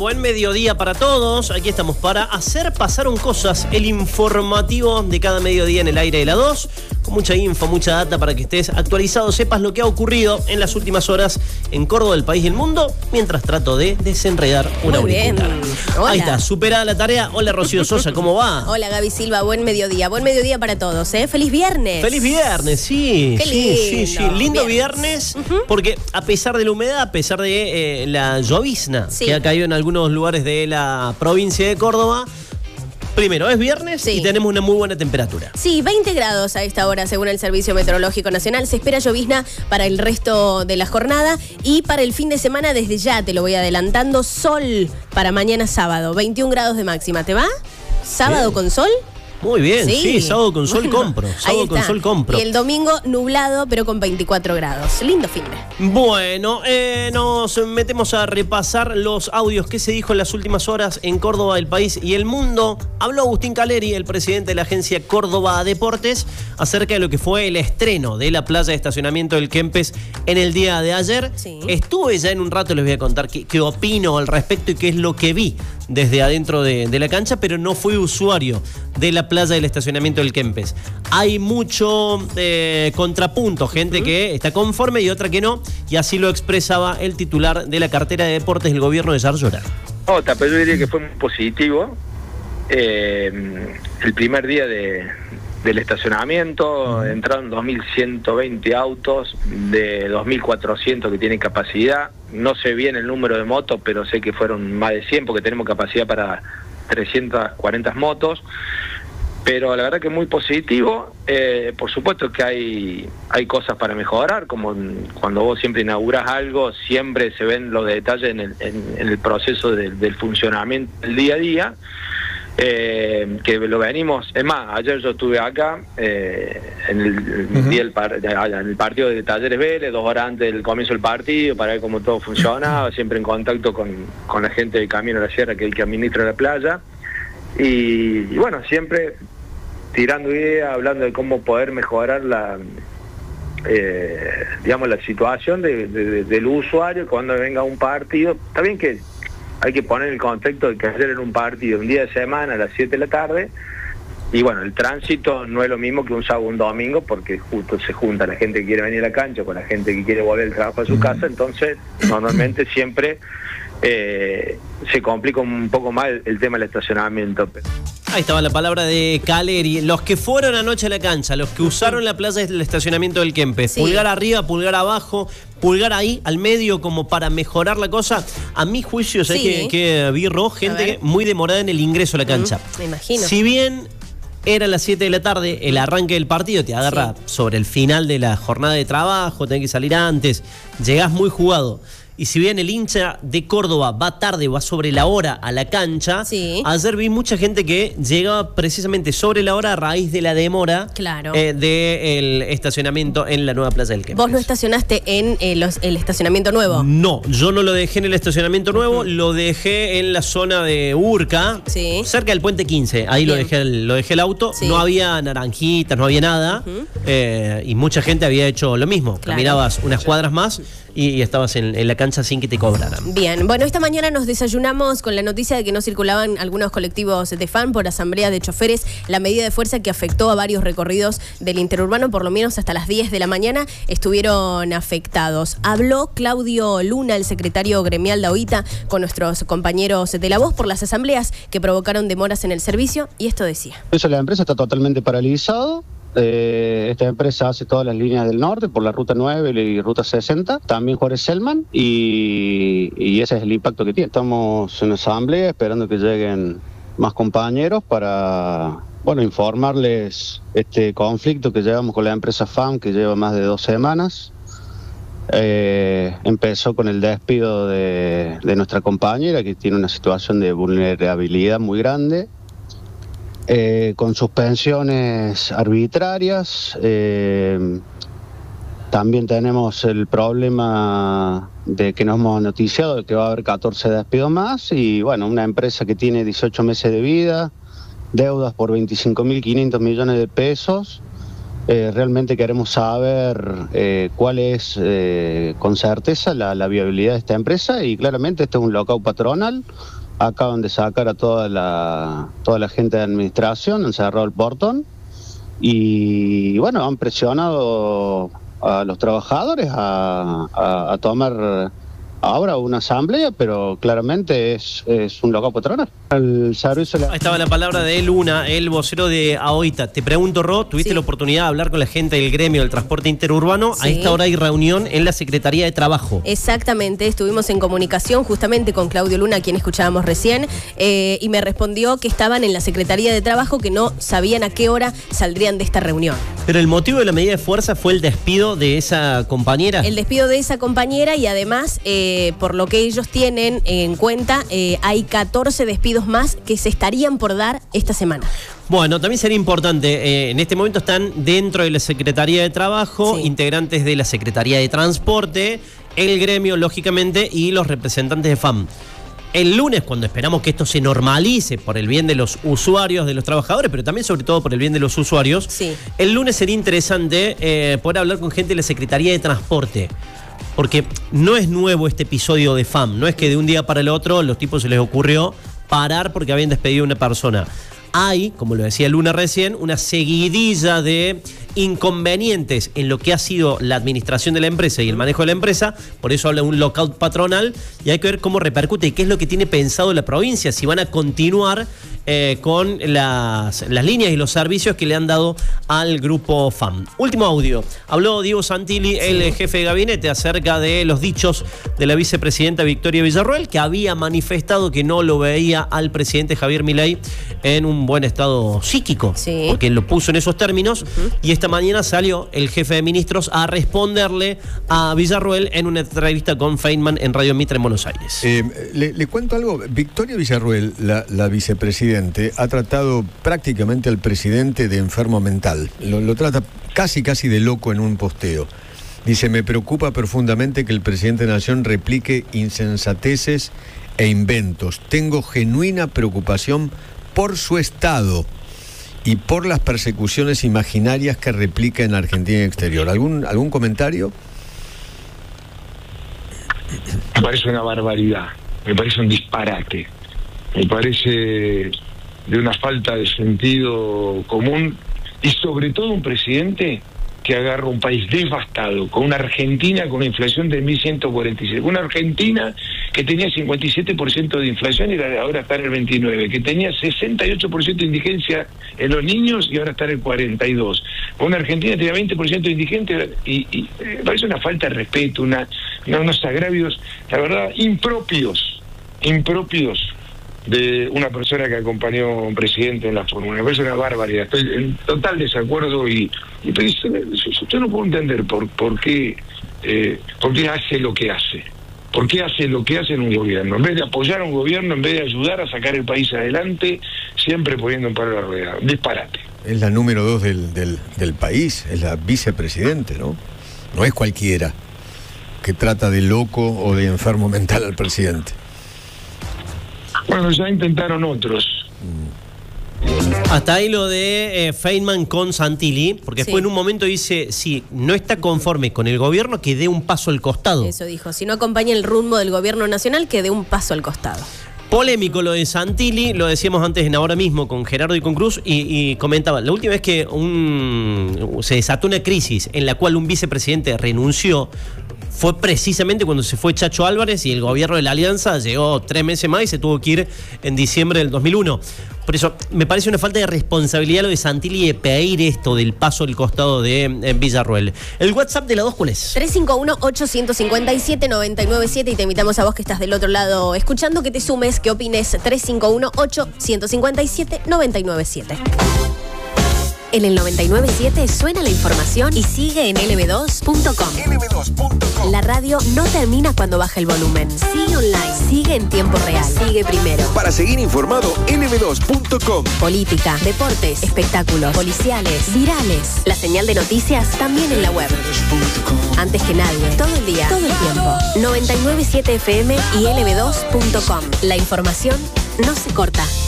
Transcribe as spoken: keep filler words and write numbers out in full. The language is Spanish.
buen mediodía para todos. Aquí estamos para hacer pasaron cosas, el informativo de cada mediodía en el aire de la dos, con mucha info, mucha data para que estés actualizado, sepas lo que ha ocurrido en las últimas horas en Córdoba, el país y el mundo, mientras trato de desenredar una auricular. Ahí está, superada la tarea. Hola Rocío Sosa, ¿cómo va? Hola Gaby Silva, buen mediodía, buen mediodía para todos, ¿eh? ¡Feliz viernes! ¡Feliz viernes! Sí, Qué sí, lindo, sí, sí. Lindo viernes, viernes. Uh-huh. porque a pesar de la humedad, a pesar de eh, la llovizna sí. que ha caído en algunos lugares de la provincia de Córdoba, primero, es viernes sí. y tenemos una muy buena temperatura. Sí, veinte grados a esta hora, según el Servicio Meteorológico Nacional. Se espera llovizna para el resto de la jornada y para el fin de semana, desde ya te lo voy adelantando, sol para mañana sábado, veintiún grados de máxima. ¿Te va? ¿Sábado Bien. con sol? Muy bien, sí, sí sábado con sol bueno, compro. Sábado con sol compro. Y el domingo nublado, pero con veinticuatro grados. Lindo fin de. Bueno, eh, nos metemos a repasar los audios que se dijo en las últimas horas en Córdoba, el país y el mundo. Habló Agustín Caleri, el presidente de la agencia Córdoba Deportes, acerca de lo que fue el estreno de la playa de estacionamiento del Kempes en el día de ayer. Sí. Estuve ya en un rato, les voy a contar qué, qué opino al respecto y qué es lo que vi desde adentro de, de la cancha, pero no fui usuario de la playa del estacionamiento del Kempes. Hay mucho eh, contrapunto, gente uh-huh. que está conforme y otra que no, y así lo expresaba el titular de la cartera de deportes del gobierno de Yarlora. Otra, pero yo diría que fue muy positivo. Eh, el primer día de, del estacionamiento uh-huh. entraron dos mil ciento veinte autos de dos mil cuatrocientos que tienen capacidad. No sé bien el número de motos, pero sé que fueron más de cien porque tenemos capacidad para trescientas cuarenta motos. Pero la verdad que es muy positivo. Eh, por supuesto que hay hay cosas para mejorar, como cuando vos siempre inauguras algo, siempre se ven los detalles en el, en, en el proceso de, del funcionamiento del día a día, eh, que lo venimos. Es más, ayer yo estuve acá, eh, en, el, uh-huh. día del par, en el partido de Talleres Vélez, dos horas antes del comienzo del partido, para ver cómo todo funcionaba, siempre en contacto con, con la gente de Camino a la Sierra, que es el que administra la playa. Y, y bueno, siempre tirando ideas, hablando de cómo poder mejorar la eh, digamos la situación de, de, de, del usuario cuando venga un partido. Está bien que hay que poner el contexto de que ayer era un partido, un día de semana a las siete de la tarde, y bueno, el tránsito no es lo mismo que un sábado o un domingo, porque justo se junta la gente que quiere venir a la cancha con la gente que quiere volver al trabajo a su casa, entonces normalmente siempre eh, se complica un poco más el, el tema del estacionamiento. Ahí estaba la palabra de Caleri. Los que fueron anoche a la cancha, los que usaron la plaza del estacionamiento del Kempes, sí. pulgar arriba, pulgar abajo, pulgar ahí, al medio, como para mejorar la cosa. A mi juicio, ¿sabes sí. que, que vi Ro? Gente muy demorada en el ingreso a la cancha. Mm, me imagino. Si bien era las siete de la tarde, el arranque del partido te agarra sí. sobre el final de la jornada de trabajo, tenés que salir antes, llegás muy jugado. Y si bien el hincha de Córdoba va tarde, va sobre la hora a la cancha, sí. ayer vi mucha gente que llegaba precisamente sobre la hora a raíz de la demora claro. eh, del estacionamiento en la nueva plaza del Kempes. ¿Vos no estacionaste en eh, los, el estacionamiento nuevo? No, yo no lo dejé en el estacionamiento nuevo, uh-huh. lo dejé en la zona de Urca, sí. cerca del puente quince. Ahí lo dejé, el, lo dejé el auto, sí. no había naranjitas, no había nada, uh-huh. eh, y mucha gente había hecho lo mismo. Claro. Caminabas unas cuadras más y, y estabas en, en la cancha sin que te cobraran. Bien, bueno, esta mañana nos desayunamos con la noticia de que no circulaban algunos colectivos de F A N por asamblea de choferes, la medida de fuerza que afectó a varios recorridos del interurbano, por lo menos hasta las diez de la mañana estuvieron afectados. Habló Claudio Luna, el secretario gremial de A O I T A, con nuestros compañeros de La Voz por las asambleas que provocaron demoras en el servicio, y esto decía. Eso, la empresa está totalmente paralizado. Eh, esta empresa hace todas las líneas del norte por la ruta nueve y ruta sesenta, también Juárez Selman, y, y ese es el impacto que tiene. Estamos en asamblea esperando que lleguen más compañeros para, bueno, informarles este conflicto que llevamos con la empresa F A M, que lleva más de dos semanas. Eh, empezó con el despido de, de nuestra compañera, que tiene una situación de vulnerabilidad muy grande. Eh, con suspensiones arbitrarias, eh, también tenemos el problema de que nos hemos noticiado de que va a haber catorce despidos más, y bueno, una empresa que tiene dieciocho meses de vida, deudas por veinticinco mil quinientos millones de pesos, Eh, realmente queremos saber eh, cuál es eh, con certeza la, la viabilidad de esta empresa y claramente este es un lockout patronal. Acaban de sacar a toda la, toda la gente de administración, han cerrado el portón y bueno, han presionado a los trabajadores a, a, a tomar ahora una asamblea, pero claramente es, es un lockout patronal. El servicio la... Ahí estaba la palabra de Luna, el vocero de AOITA. Te pregunto, Ro, ¿tuviste Sí. la oportunidad de hablar con la gente del gremio del transporte interurbano? Sí. A esta hora hay reunión en la Secretaría de Trabajo. Exactamente, estuvimos en comunicación justamente con Claudio Luna, a quien escuchábamos recién, eh, y me respondió que estaban en la Secretaría de Trabajo, que no sabían a qué hora saldrían de esta reunión. Pero el motivo de la medida de fuerza fue el despido de esa compañera. El despido de esa compañera y además, eh, por lo que ellos tienen en cuenta, eh, hay catorce despidos más que se estarían por dar esta semana. Bueno, también sería importante, eh, en este momento están dentro de la Secretaría de Trabajo, Sí. integrantes de la Secretaría de Transporte, el gremio, lógicamente, y los representantes de F A M. El lunes, cuando esperamos que esto se normalice por el bien de los usuarios, de los trabajadores, pero también sobre todo por el bien de los usuarios, Sí. el lunes sería interesante eh, poder hablar con gente de la Secretaría de Transporte. Porque no es nuevo este episodio de F A M, no es que de un día para el otro los tipos se les ocurrió parar porque habían despedido a una persona. Hay, como lo decía Luna recién, una seguidilla de inconvenientes en lo que ha sido la administración de la empresa y el manejo de la empresa, por eso habla de un lockout patronal y hay que ver cómo repercute y qué es lo que tiene pensado la provincia, si van a continuar eh, con las, las líneas y los servicios que le han dado al grupo F A M. Último audio, habló Diego Santilli, el jefe de gabinete, acerca de los dichos de la vicepresidenta Victoria Villarroel, que había manifestado que no lo veía al presidente Javier Milei en un buen estado psíquico, Sí. porque lo puso en esos términos, uh-huh. Y esta mañana salió el jefe de ministros a responderle a Villarroel en una entrevista con Feynman en Radio Mitre en Buenos Aires. Eh, le, le cuento algo, Victoria Villarroel, la, la vicepresidente, ha tratado prácticamente al presidente de enfermo mental, lo, lo trata casi casi de loco en un posteo. Dice, me preocupa profundamente que el presidente de la Nación replique insensateces e inventos. Tengo genuina preocupación por su estado y por las persecuciones imaginarias que replica en Argentina y exterior. ¿Algún, algún comentario? Me parece una barbaridad, me parece un disparate, me parece de una falta de sentido común y sobre todo un presidente que agarra un país devastado, con una Argentina con una inflación de mil ciento cuarenta y siete, una Argentina que tenía cincuenta y siete por ciento de inflación y ahora está en el veintinueve, que tenía sesenta y ocho por ciento de indigencia en los niños y ahora está en el cuarenta y dos, una Argentina que tenía veinte por ciento de indigencia y, y me parece una falta de respeto, una, una, unos agravios, la verdad, impropios, impropios de una persona que acompañó a un presidente en la fórmula. Me parece una barbaridad. Estoy en total desacuerdo y, y pues, yo no puedo entender por, por qué eh, por qué hace lo que hace. ¿Por qué hace lo que hace en un gobierno? En vez de apoyar a un gobierno, en vez de ayudar a sacar el país adelante, siempre poniendo un palo a la rueda. Disparate. Es la número dos del, del, del país, es la vicepresidente, ¿no? No es cualquiera que trata de loco o de enfermo mental al presidente. Bueno, ya intentaron otros. Hasta ahí lo de eh, Feynman con Santilli, porque Sí. después en un momento dice, si no está conforme con el gobierno, que dé un paso al costado. Eso dijo, si no acompaña el rumbo del gobierno nacional, que dé un paso al costado. Polémico lo de Santilli, lo decíamos antes en Ahora Mismo con Gerardo y con Cruz, y, y comentaba, la última vez que un, se desató una crisis en la cual un vicepresidente renunció, fue precisamente cuando se fue Chacho Álvarez y el gobierno de la Alianza llegó tres meses más y se tuvo que ir en diciembre del dos mil uno. Por eso, me parece una falta de responsabilidad lo de Santilli de pedir esto del paso al costado de eh, Villarroel. ¿El WhatsApp de la dos cuál es? tres cinco uno, ocho cinco siete, nueve nueve siete y te invitamos a vos que estás del otro lado escuchando que te sumes, que opines. Tres cinco uno, ocho cinco siete, nueve nueve siete. En el noventa y nueve punto siete suena la información y sigue en L B dos punto com. L B dos punto com. La radio no termina cuando baja el volumen. Sigue online, sigue en tiempo real, sigue primero. Para seguir informado, L B dos punto com. Política, deportes, espectáculos, policiales, virales. La señal de noticias también en la web. Antes que nadie, todo el día, todo el tiempo. noventa y nueve punto siete F M y L B dos punto com. La información no se corta.